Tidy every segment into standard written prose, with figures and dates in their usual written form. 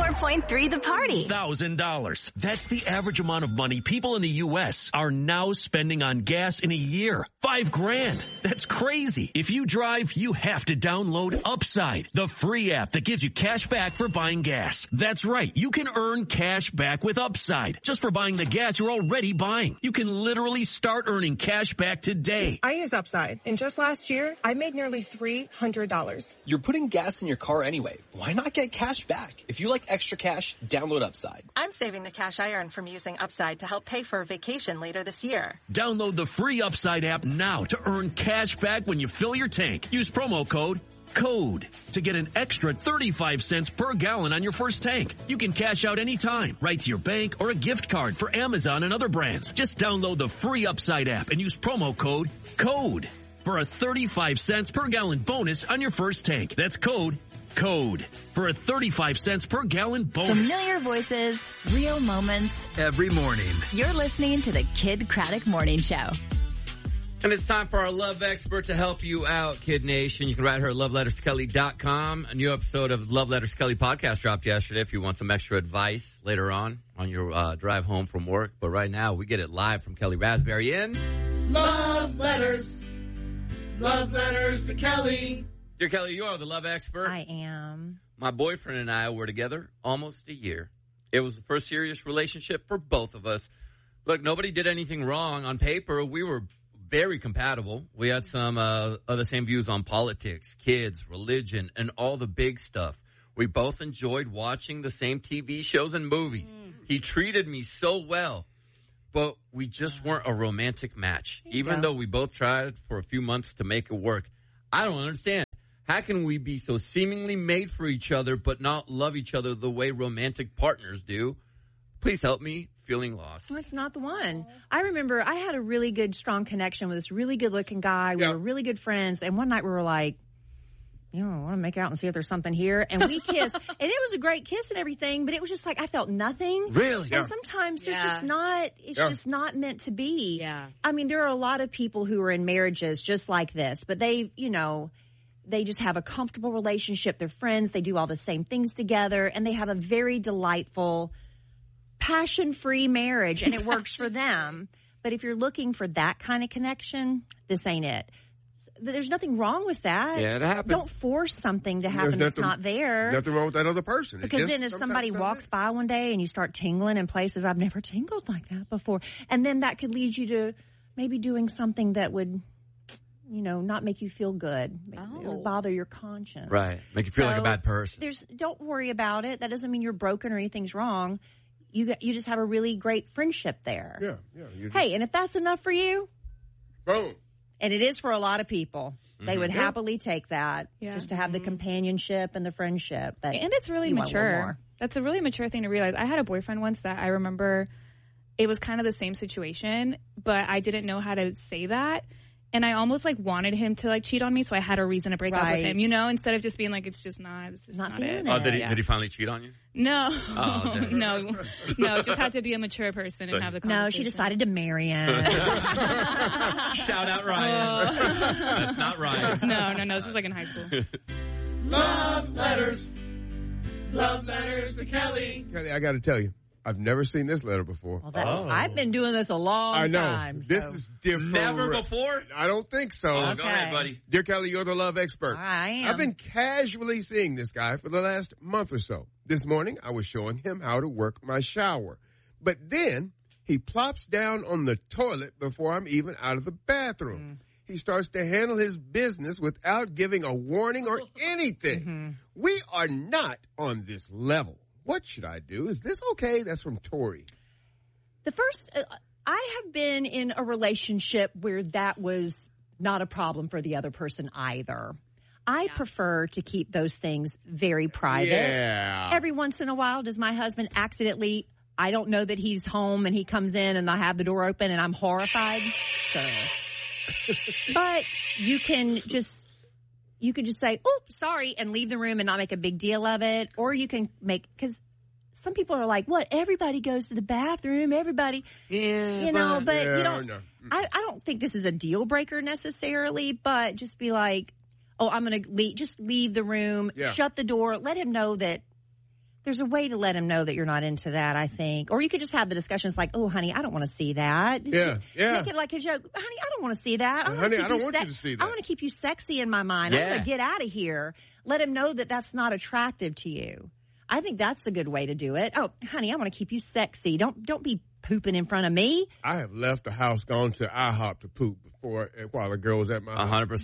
94.3 The Party. $1,000. That's the average amount of money people in the U.S. are now spending on gas in a year. $5,000. That's crazy. If you drive, you have to download Upside, the free app that gives you cash back for buying gas. That's right. You can earn cash back with Upside just for buying the gas you're already buying. You can literally start earning cash back today. I use Upside, and just last year, I made nearly $300. You're putting gas in your car anyway. Why not get cash back? If you like extra cash, download Upside. I'm saving the cash I earn from using Upside to help pay for a vacation later this year. Download the free Upside app now to earn cash back when you fill your tank. Use promo code CODE to get an extra 35 cents per gallon on your first tank. You can cash out anytime, right to your bank or a gift card for Amazon and other brands. Just download the free Upside app and use promo code CODE for a 35 cents per gallon bonus on your first tank. That's code for a 35 cents per gallon bonus. Familiar voices, real moments. Every morning. You're listening to the Kid Craddock Morning Show. And it's time for our love expert to help you out, Kid Nation. You can write her at loveletterskelly.com. A new episode of Love Letters Kelly podcast dropped yesterday if you want some extra advice later on your drive home from work. But right now, we get it live from Kelly Raspberry in Love Letters. Love Letters to Kelly. Dear Kelly, you are the love expert. I am. My boyfriend and I were together almost a year. It was the first serious relationship for both of us. Look, nobody did anything wrong on paper. We were very compatible. We had some of the same views on politics, kids, religion, and all the big stuff. We both enjoyed watching the same TV shows and movies. He treated me so well, but we just weren't a romantic match. Even though we both tried for a few months to make it work. I don't understand. How can we be so seemingly made for each other but not love each other the way romantic partners do? Please help me. Feeling lost. That's not the one. I remember I had a really good, strong connection with this really good-looking guy. We were really good friends. And one night we were like, I want to make out and see if there's something here. And we kissed. And it was a great kiss and everything, but it was just like I felt nothing. Really? And sometimes there's just not, it's just not meant to be. Yeah. I mean, there are a lot of people who are in marriages just like this, but they just have a comfortable relationship. They're friends. They do all the same things together. And they have a very delightful, passion-free marriage, and it works for them. But if you're looking for that kind of connection, this ain't it. There's nothing wrong with that. Yeah, it happens. Don't force something to happen that's not there. Nothing wrong with that other person. Because then if somebody walks by one day and you start tingling in places, I've never tingled like that before. And then that could lead you to maybe doing something that would, not make you feel good. It would bother your conscience. Right. Make you feel like a bad person. Don't worry about it. That doesn't mean you're broken or anything's wrong. You just have a really great friendship there. Yeah. Hey, and if that's enough for you, boom. And it is for a lot of people. They would happily take that just to have the companionship and the friendship. And it's really mature. That's a really mature thing to realize. I had a boyfriend once that I remember it was kind of the same situation, but I didn't know how to say that. And I almost wanted him to cheat on me, so I had a reason to break up with him, instead of just being it's just not it. Oh, did he finally cheat on you? No. Oh, okay. No, just had to be a mature person and have the conversation. No, she decided to marry him. Shout out Ryan. That's not Ryan. No, this was in high school. Love Letters. Love Letters to Kelly. Kelly, I got to tell you, I've never seen this letter before. I've been doing this a long time. This is different. Never before? I don't think so. Oh, go ahead, buddy. Dear Kelly, you're the love expert. I am. I've been casually seeing this guy for the last month or so. This morning, I was showing him how to work my shower. But then, he plops down on the toilet before I'm even out of the bathroom. He starts to handle his business without giving a warning or anything. We are not on this level. What should I do? Is this okay? That's from Tori. I have been in a relationship where that was not a problem for the other person either. I prefer to keep those things very private. Yeah. Every once in a while, does my husband accidentally, I don't know that he's home and he comes in and I have the door open and I'm horrified? Sure. But you can just say, oops, sorry, and leave the room and not make a big deal of it. Or you can because some people are like, what, everybody goes to the bathroom, everybody. Yeah. You don't. No. I don't think this is a deal breaker necessarily, but just be like, I'm going to just leave the room, shut the door, let him know that There's a way to let him know that you're not into that, I think. Or you could just have the discussions like, oh, honey, I don't want to see that. Yeah. Make it like a joke. Honey, I don't want to see that. Honey, I don't want you to see that. I want to keep you sexy in my mind. I want to get out of here. Let him know that that's not attractive to you. I think that's the good way to do it. Oh, honey, I want to keep you sexy. Don't be pooping in front of me. I have left the house, gone to IHOP to poop while a girl was at my house. 100%.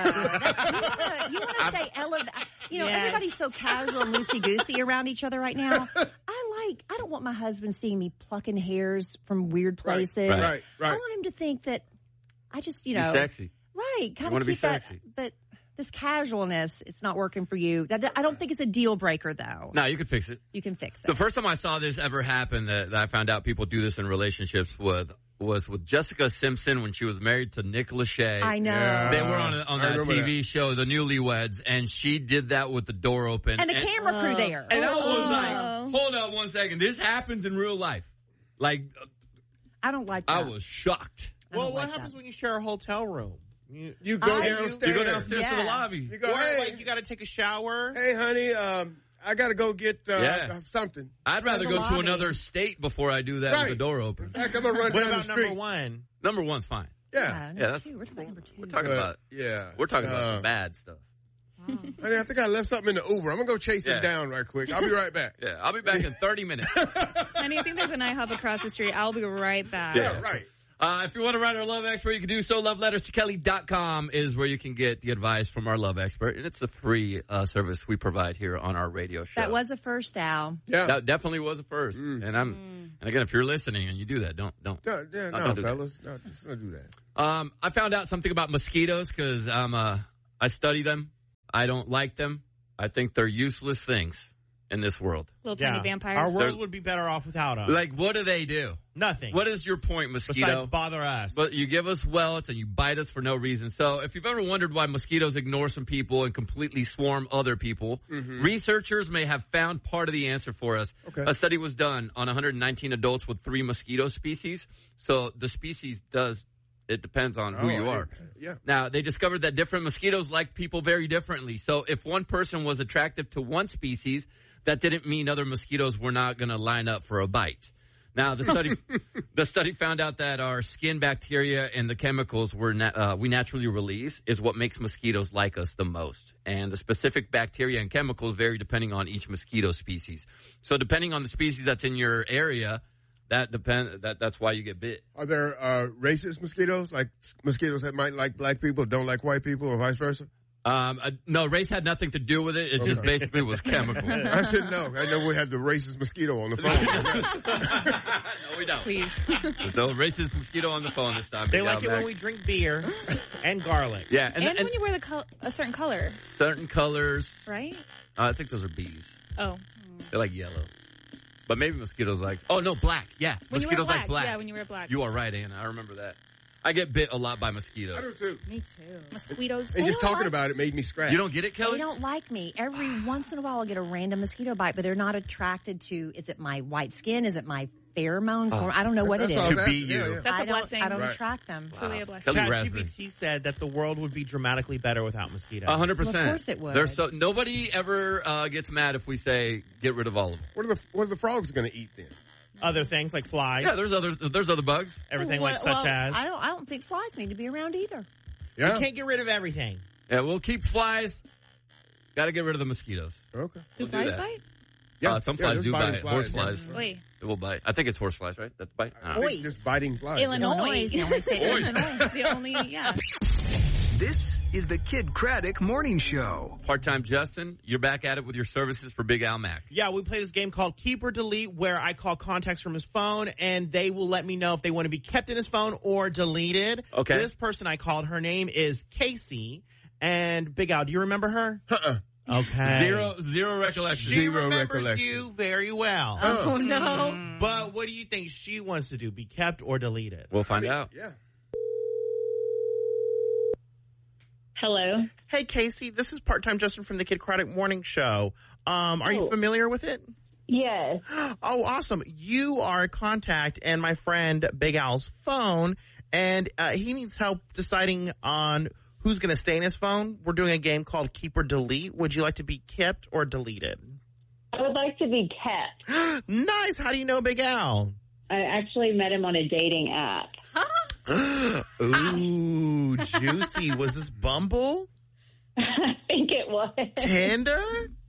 Yeah. You want to say everybody's so casual and loosey-goosey around each other right now. I don't want my husband seeing me plucking hairs from weird places. Right. I want him to think that I just, Be sexy. Right. You want to be sexy. But this casualness, it's not working for you. I don't think it's a deal breaker, though. No, you can fix it. You can fix it. The first time I saw this ever happen that I found out people do this in relationships was with Jessica Simpson when she was married to Nick Lachey. I know. Yeah. They were on that TV show, The Newlyweds, and she did that with the door open. And the camera crew there. And I was like, hold up 1 second. This happens in real life. Like, I don't like that. I was shocked. Well, what happens when you share a hotel room? You go downstairs. You go downstairs to the lobby. You go, you got to take a shower. Hey, honey, I got to go get something. I'd rather go to another state before I do that with the door open. Heck, I'm going to run down the street. Number one? Number one's fine. Yeah. That's we're talking number two. We're talking about the bad stuff. Honey, I think I left something in the Uber. I'm going to go chase him down right quick. I'll be right back. Yeah, I'll be back in 30 minutes. Honey, I think there's an IHOP across the street. I'll be right back. Yeah, right. If you want to write our love expert, you can do so. LoveLettersToKelly.com is where you can get the advice from our love expert. And it's a free service we provide here on our radio show. That was a first, Al. Yeah. That definitely was a first. And and again, if you're listening and you do that, don't do fellas. that. No, just don't do that. I found out something about mosquitoes because I study them. I don't like them. I think they're useless things in this world. Little tiny vampires. Our world would be better off without them. Like, what do they do? Nothing. What is your point, mosquito? Besides bother us. But you give us welts and you bite us for no reason. So if you've ever wondered why mosquitoes ignore some people and completely swarm other people, researchers may have found part of the answer for us. Okay. A study was done on 119 adults with 3 mosquito species. So the species it depends on who you are. Yeah. Now, they discovered that different mosquitoes like people very differently. So if one person was attractive to one species, that didn't mean other mosquitoes were not going to line up for a bite. Now, the study found out that our skin bacteria and the chemicals we naturally release is what makes mosquitoes like us the most. And the specific bacteria and chemicals vary depending on each mosquito species. So depending on the species that's in your area, that's why you get bit. Are there racist mosquitoes, like mosquitoes that might like black people, don't like white people, or vice versa? No, race had nothing to do with it. It just basically was chemical. I should know. I know we had the racist mosquito on the phone. No, we don't. Please. No racist mosquito on the phone this time. They like it when we drink beer and garlic. Yeah. And when you wear a certain color. Certain colors. Right? I think those are bees. Oh. They're like yellow. But maybe mosquitoes like... Oh, no, black. Yeah. When mosquitoes you wear like black. Yeah, when you wear black. You are right, Anna. I remember that. I get bit a lot by mosquitoes. I do too. Me too. Mosquitoes. And just talking about it made me scratch. You don't get it, Kelly? They don't like me. Every once in a while I'll get a random mosquito bite, but they're not attracted to, is it my white skin? Is it my pheromones? I don't know what it is. To be you. Yeah. That's a blessing. I don't attract them. Truly a blessing. ChatGPT said that the world would be dramatically better without mosquitoes. 100%. Well, of course it would. Nobody ever gets mad if we say get rid of all of them. What are the frogs going to eat then? Other things like flies. Yeah, there's other bugs. Everything as. I don't think flies need to be around either. Yeah. You can't get rid of everything. Yeah, we'll keep flies. Got to get rid of the mosquitoes. Okay. Do flies bite? Yeah. Some flies do bite. Horse flies. Oi. It will bite. I think it's horse flies, right? That's bite. I think just biting flies. Illinois. The only state in Illinois. The only, yeah. This is the Kid Craddock Morning Show. Part-time Justin, you're back at it with your services for Big Al Mac. Yeah, we play this game called Keep or Delete where I call contacts from his phone and they will let me know if they want to be kept in his phone or deleted. Okay. This person I called, her name is Casey. And Big Al, do you remember her? Okay. Zero recollection. She remembers you very well. Oh, no. But what do you think she wants to do? Be kept or deleted? We'll find out. Yeah. Hello. Hey, Casey. This is Part-Time Justin from the Kid Craddock Morning Show. Are you familiar with it? Yes. Oh, awesome. You are a contact in my friend Big Al's phone, and he needs help deciding on who's going to stay in his phone. We're doing a game called Keep or Delete. Would you like to be kept or deleted? I would like to be kept. Nice. How do you know Big Al? I actually met him on a dating app. Ooh, juicy. Was this Bumble? I think it was. Tinder?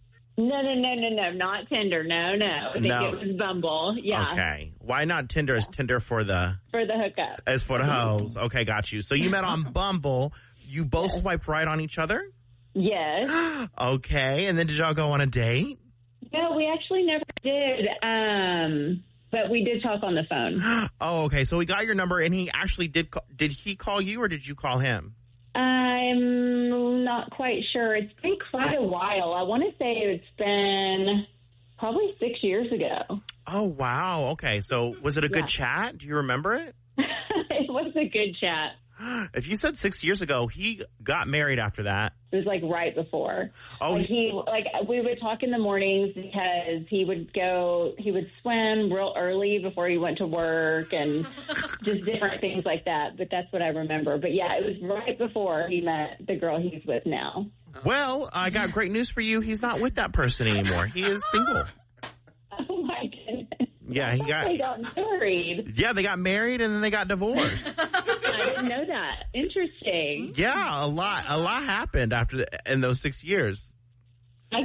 No, not Tinder. No. I think it was Bumble. Yeah. Okay. Why not Tinder? Is Tinder for the hookup? As for the hoes. Okay, got you. So you met on Bumble. You both swiped right on each other? Yes. Okay. And then did y'all go on a date? No, we actually never did. But we did talk on the phone. Oh, okay. So we got your number, and he actually did he call you, or did you call him? I'm not quite sure. It's been quite a while. I want to say it's been probably 6 years ago. Oh, wow. Okay. So was it a good chat? Do you remember it? It was a good chat. If you said 6 years ago, he got married after that. It was like right before. Oh, we would talk in the mornings because he would swim real early before he went to work and just different things like that. But that's what I remember. But yeah, it was right before he met the girl he's with now. Well, I got great news for you. He's not with that person anymore. He is single. Oh my goodness. Yeah, they got married. Yeah, they got married and then they got divorced. I didn't know that. Interesting. Yeah, a lot happened in those 6 years. I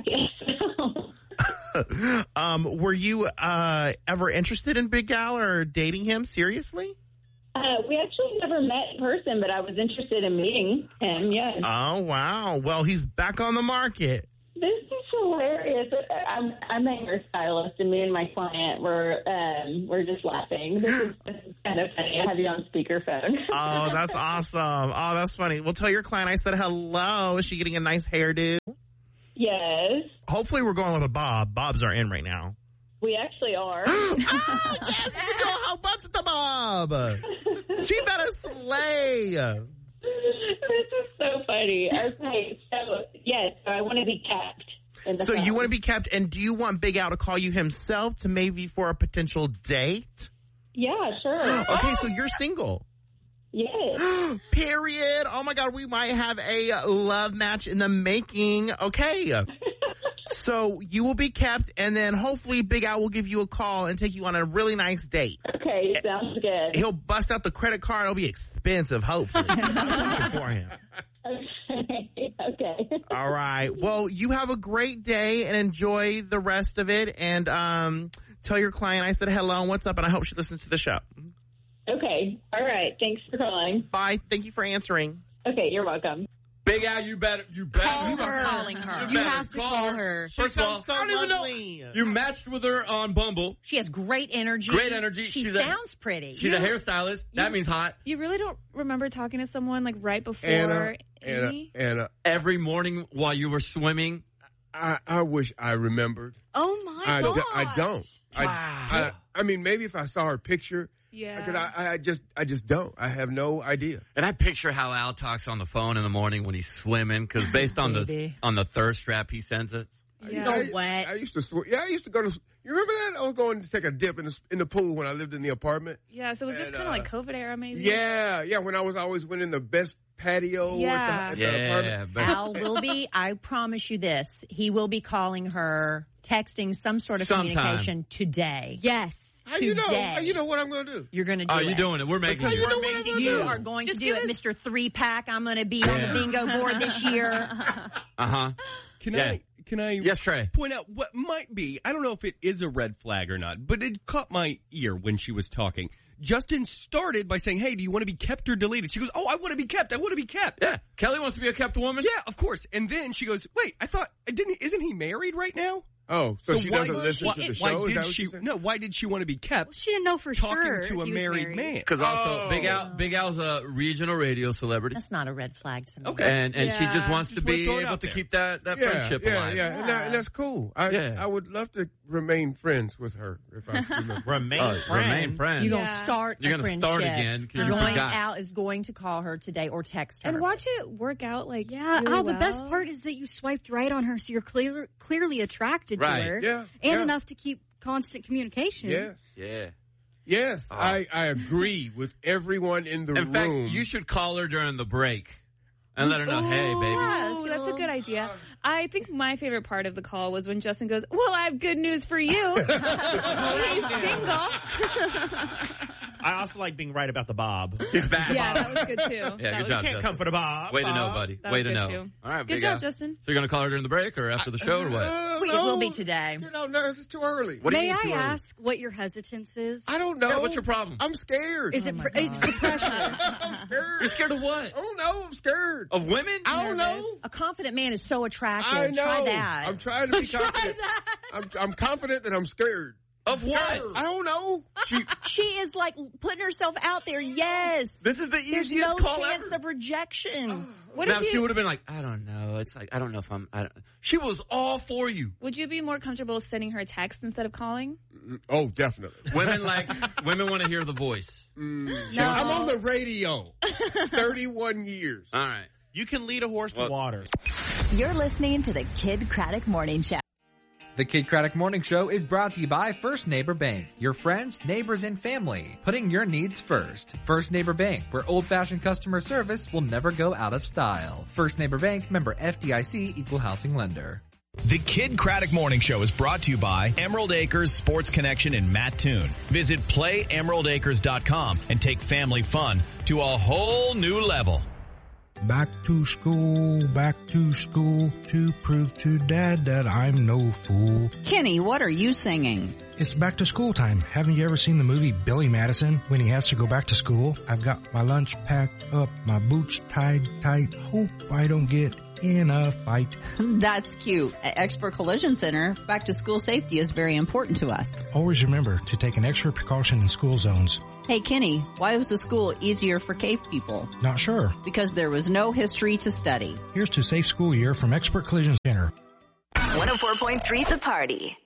guess so. Were you ever interested in Big Al or dating him seriously? We actually never met in person, but I was interested in meeting him. Yes. Oh wow! Well, he's back on the market. This is hilarious. I'm a hairstylist, and me and my client we're just laughing. This is kind of funny. I have you on speakerphone. Oh, that's awesome. Oh, that's funny. Well, tell your client I said hello. Is she getting a nice hairdo? Yes. Hopefully we're going with a bob. Bobs are in right now. We actually are. Oh, yes, we can go help us with the bob. She better slay. This is so funny. Okay, so I want to be kept. So you want to be kept, and do you want Big Al to call you himself to maybe for a potential date? Yeah, sure. Okay, so you're single. Yes. Period. Oh my God, we might have a love match in the making. Okay. So you will be kept, and then hopefully Big Al will give you a call and take you on a really nice date. Okay, sounds good. He'll bust out the credit card. It'll be expensive, hopefully. I'm for him. Okay. All right. Well, you have a great day and enjoy the rest of it. And tell your client I said hello and what's up, and I hope she listens to the show. Okay. All right. Thanks for calling. Bye. Thank you for answering. Okay, you're welcome. Big Al, you better call her. Calling her. You have to call her. First of all, so I don't even know. You matched with her on Bumble. She has great energy. She sounds pretty. She's a hairstylist. That means hot. You really don't remember talking to someone like right before Anna. Every morning while you were swimming. I wish I remembered. Oh my God. I don't. Wow. I mean, maybe if I saw her picture. Yeah. Because I just don't. I have no idea. And I picture how Al talks on the phone in the morning when he's swimming, because based on the thirst trap he sends it. He's all wet. I used to swim. Yeah, I used to go to. You remember that? I was going to take a dip in the pool when I lived in the apartment. Yeah, so it was just kind of like COVID era, maybe. Yeah. When I was always winning the best patio at the apartment. Al will be. I promise you this. He will be calling her, texting some sort of communication today. Yes. How you know what I'm going to do? You're going to do it. Oh, you're doing it. We're making you know what I'm going to do? You are going to do it, Mr. 3-pack. I'm going to be on the bingo board this year. Uh-huh. Can I yes, Trey. point out what might be, I don't know if it is a red flag or not, but it caught my ear when she was talking. Justin started by saying, hey, do you want to be kept or deleted? She goes, oh, I want to be kept. I want to be kept. Yeah. Kelly wants to be a kept woman. Yeah, of course. And then she goes, wait, isn't he married right now? Oh, so she doesn't listen to the show? Why did she want to be kept? Well, she didn't know for sure talking to a married man. Because also, Big Al's a regional radio celebrity. That's not a red flag to me. Okay. And she just wants to be able to keep that friendship alive. Yeah. And that's cool. I would love to remain friends with her if I remember. Remain friends. You're going to start You're a going to friendship. start again. Al is going to call her today or text her. And watch it work out really the best part is that you swiped right on her, so you're clearly attracted to her. Yeah. And enough to keep constant communication. Yes. Yeah. Yes, I agree with everyone in the room. In fact, you should call her during the break and let her know, hey, baby. Yeah, Oh, that's a good idea. I think my favorite part of the call was when Justin goes, well, I have good news for you. He's single. I also like being right about the Bob. He's back. Yeah, that was good too. Yeah, good job, Can't Justin. come for the Bob. Way to know, buddy. That Way was to know. good too. All right, Good Big job, Al. Justin. So you're going to call her during the break or after the show or what? It will be today. No, it's too early. What do you May mean I too early? ask what your hesitance is? I don't know. Yeah, what's your problem? I'm scared. Is it it's the pressure? I'm scared. You're scared of what? I don't know. I'm scared. Of women? I don't know. A confident man is so attractive. I know. Try that. I'm trying to be confident. I'm confident that I'm scared. Of what? I don't know. She is like putting herself out there. Yes. This is the There's easiest no call chance ever. of rejection. What Now if she you, would have been like, I don't know. It's like, I don't know if I'm. She was all for you. would you be more comfortable sending her a text instead of calling? Oh, definitely. Women want to hear the voice. No. I'm on the radio. 31 years. All right. You can lead a horse to water. You're listening to the Kid Craddock Morning Show. The Kid Craddock Morning Show is brought to you by First Neighbor Bank, your friends, neighbors, and family, putting your needs first. First Neighbor Bank, where old-fashioned customer service will never go out of style. First Neighbor Bank, member FDIC, equal housing lender. The Kid Craddock Morning Show is brought to you by Emerald Acres Sports Connection in Mattoon. Visit PlayEmeraldAcres.com and take family fun to a whole new level. Back to school to prove to Dad that I'm no fool. Kenny, what are you singing? It's back to school time. Haven't you ever seen the movie Billy Madison when he has to go back to school? I've got my lunch packed up, my boots tied tight. Hope I don't get in a fight. That's cute. At Expert Collision Center, back to school safety is very important to us. Always remember to take an extra precaution in school zones. Hey Kenny, why was the school easier for cave people? Not sure. Because there was no history to study. Here's to Safe School Year from Expert Collision Center. 104.3 The Party.